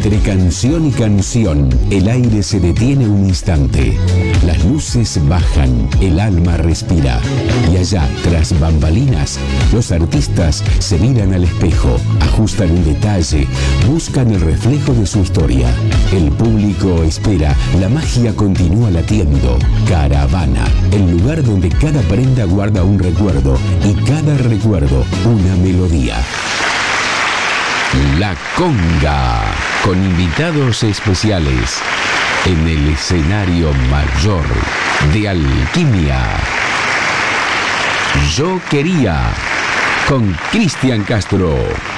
Entre canción y canción, el aire se detiene un instante. Las luces bajan, el alma respira. Y allá, tras bambalinas, los artistas se miran al espejo, ajustan un detalle, buscan el reflejo de su historia. El público espera, la magia continúa latiendo. Caravana, el lugar donde cada prenda guarda un recuerdo y cada recuerdo una melodía. La Conga, con invitados especiales en el escenario mayor de Alquimia. Yo quería, con Cristian Castro.